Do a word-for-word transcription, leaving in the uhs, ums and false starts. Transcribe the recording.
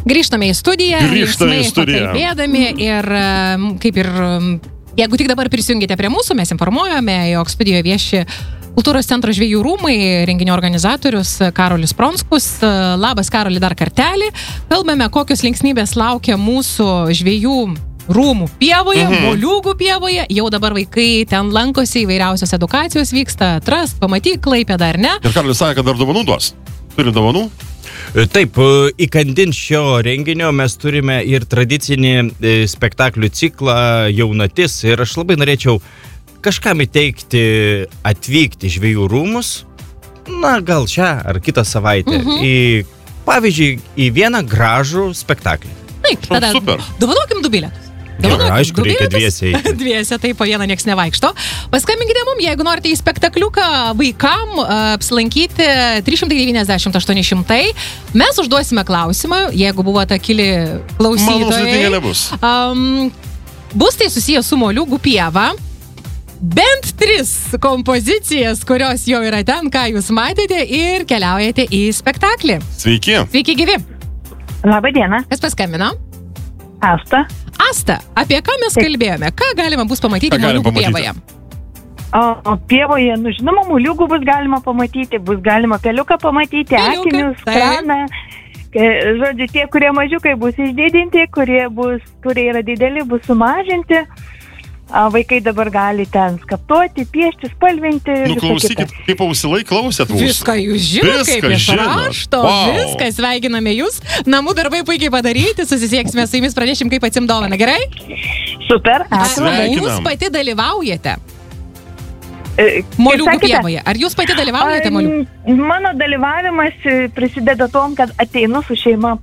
Grįžtame į studiją, Grįžtame į studiją. Kalbėdami ir kaip ir, jeigu tik dabar prisijungite prie mūsų, mes informuojame, jog studijoje vieši Kultūros centro Žvejų rūmai, renginio organizatorius Karolis Pronskus. Labas, Karoli, dar kartelį. Kalbame, kokios linksmybės laukia mūsų žvejų rūmų pievoje, mhm. Moliūgų pievoje. Jau dabar vaikai ten lankosi, įvairiausios edukacijos vyksta, atrast, pamatyk Klaipėdą, ar ne? Ir Karolis sakė, kad dar dovanų duos. Turi dovanų? Taip, įkandint šio renginio mes turime ir tradicinį spektaklių ciklą Jaunatis. Ir aš labai norėčiau kažkam įteikti atvykti Žvejų rūmus, na, gal šią ar kitą savaitę, mhm. į, pavyzdžiui, į vieną gražų spektaklį. Taip, tada dovanokim du bilietus. Jau, aišku, reikia dviese eiti. Dviese, taip, po vieną nieks nevaikšto. Paskambinkite mum, jeigu norite į spektakliuką vaikam apsilankyti trys šimtai devyniasdešimt aštuoni šimtai. Mes užduosime klausimą, jeigu buvo ta kili klausytojai. Manau, sudėtingai nebus. Um, bus tai susijęs su Moliūgų pieva. Bent tris kompozicijas, kurios jau yra ten, ką jūs matėte, ir keliaujate į spektaklį. Sveiki. Sveiki, gyvi. Labą dieną. Kas paskambino? Asta. Asta, apie ką mes kalbėjome? Ką galima bus pamatyti Moliūgų pievoje? O, o pievoje, nu žinoma, Moliūgų bus galima pamatyti, bus galima peliuką pamatyti, Peliuką, akinius, taip. kraną. Žodžiu, tie, kurie mažiukai bus išdidinti, kurie, bus, kurie yra dideli, bus sumažinti. Vaikai dabar gali ten skaptuoti, piešti, spalvinti. Nu, klausykit, kaip ausilai klausėt mūsų. Viską jūs žinote, kaip iš rašto. Wow. Viską, sveikiname jūs. Namų darbai puikiai padaryti, susisieksime su jumis, pranešim, kaip atsim dovaną, gerai? Super, ačiū. Ar jūs pati dalyvaujate Moliūgų pievoje? Ar jūs pati dalyvaujate Moliūgų? Mano dalyvavimas prisideda tom, kad ateinu su šeima